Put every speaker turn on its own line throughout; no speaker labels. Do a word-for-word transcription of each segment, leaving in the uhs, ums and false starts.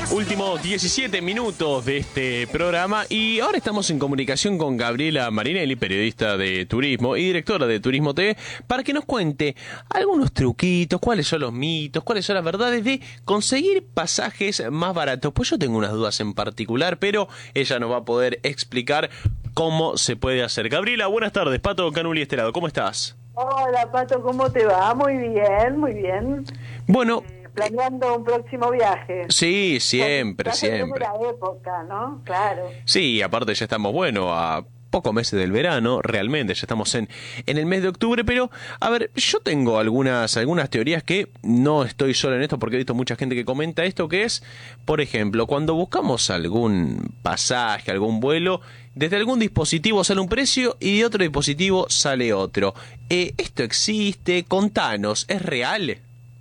Últimos diecisiete minutos de este programa y ahora estamos en comunicación con Gabriela Marinelli, periodista de turismo y directora de Turismo T V, para que nos cuente algunos truquitos, cuáles son los mitos, cuáles son las verdades de conseguir pasajes más baratos. Pues yo tengo unas dudas en particular, pero ella nos va a poder explicar cómo se puede hacer. Gabriela, buenas tardes. Pato Canuli este lado, ¿cómo estás?
Hola, Pato, ¿cómo te va? Muy bien, muy bien.
Bueno...
Planeando un próximo viaje.
Sí, siempre,
ya
siempre.
Ya la época, ¿no? Claro.
Sí, aparte ya estamos, bueno, a pocos meses del verano, realmente, ya estamos en, en el mes de octubre, pero, a ver, yo tengo algunas, algunas teorías que no estoy solo en esto porque he visto mucha gente que comenta esto, que es, por ejemplo, cuando buscamos algún pasaje, algún vuelo, desde algún dispositivo sale un precio y de otro dispositivo sale otro. Eh, ¿Esto existe? Contanos, ¿es real?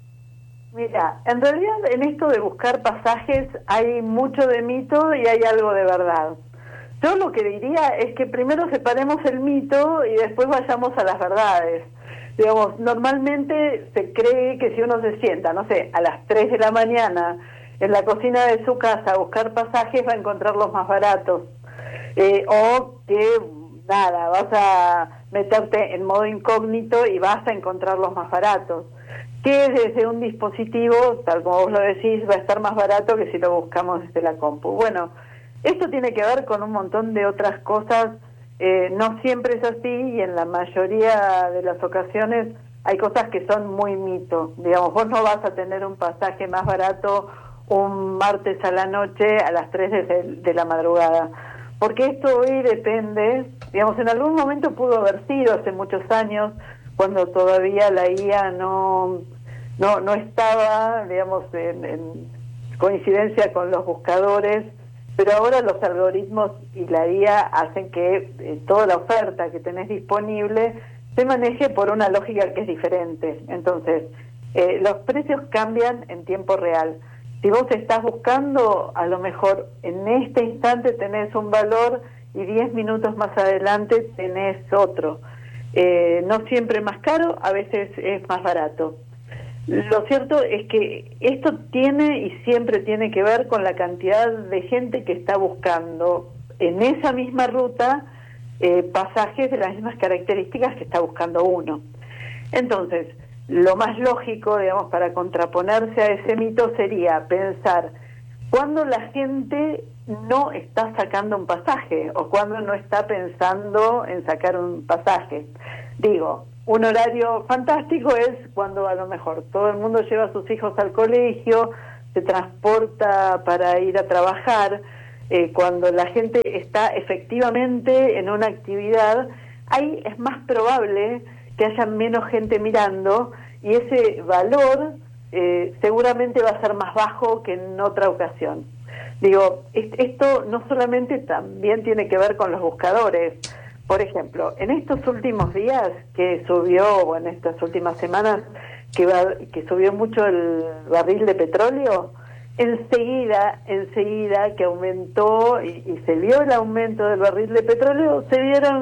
Mira, en realidad en esto de buscar pasajes hay mucho de mito y hay algo de verdad. Yo lo que diría es que primero separemos el mito y después vayamos a las verdades. Digamos, normalmente se cree que si uno se sienta, no sé, a las tres de la mañana en la cocina de su casa a buscar pasajes va a encontrar los más baratos. Eh, o que, nada, vas a meterte en modo incógnito y vas a encontrar los más baratos. Que desde un dispositivo, tal como vos lo decís, va a estar más barato que si lo buscamos desde la compu. Bueno, esto tiene que ver con un montón de otras cosas, eh, no siempre es así y en la mayoría de las ocasiones hay cosas que son muy mito. Digamos, vos no vas a tener un pasaje más barato un martes a la noche a las tres de, de la madrugada, porque esto hoy depende, digamos, en algún momento pudo haber sido hace muchos años, cuando todavía la I A no... No, no estaba, digamos, en, en coincidencia con los buscadores, pero ahora los algoritmos y la I A hacen que eh, toda la oferta que tenés disponible se maneje por una lógica que es diferente. Entonces, eh, los precios cambian en tiempo real. Si vos estás buscando, a lo mejor en este instante tenés un valor y diez minutos más adelante tenés otro. Eh, no siempre más caro, a veces es más barato. Lo cierto es que esto tiene y siempre tiene que ver con la cantidad de gente que está buscando en esa misma ruta eh, pasajes de las mismas características que está buscando uno. Entonces, lo más lógico, digamos, para contraponerse a ese mito sería pensar cuándo la gente no está sacando un pasaje o cuándo no está pensando en sacar un pasaje. Digo, un horario fantástico es cuando a lo mejor todo el mundo lleva a sus hijos al colegio, se transporta para ir a trabajar, eh, cuando la gente está efectivamente en una actividad, ahí es más probable que haya menos gente mirando y ese valor eh, seguramente va a ser más bajo que en otra ocasión. Digo, esto no solamente también tiene que ver con los buscadores. Por ejemplo, en estos últimos días que subió, o en estas últimas semanas, que, va, que subió mucho el barril de petróleo, enseguida, enseguida que aumentó y, y se vio el aumento del barril de petróleo, se vieron